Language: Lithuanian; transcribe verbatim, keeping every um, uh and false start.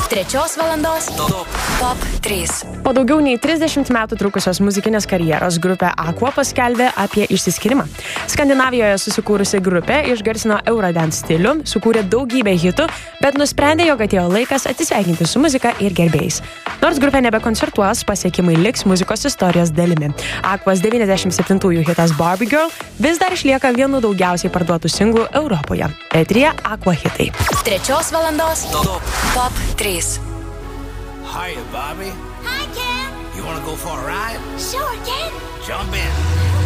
Trečios valandos top, top trys. Po daugiau nei trisdešimt metų trukusios muzikinės karjeros grupė Aqua paskelbė apie išsiskyrimą. Skandinavijoje susikūrusi grupė išgarsino Eurodance stilių, sukūrė daugybę hitų, bet nusprendė, jog atėjo laikas atsisveikinti su muzika ir gerbėjais. Nors grupė nebekoncertuos, pasiekimai liks muzikos istorijos dalimi. Aquas devyniasdešimt septintųjų hitas Barbie Girl vis dar išlieka vienu daugiausiai parduotų singlų Europoje. Eteryje Aqua hitai. Trečios valandos top, top trys. Hiya, Bobby. Hi, Ken. You wanna go for a ride? Sure, Ken. Jump in.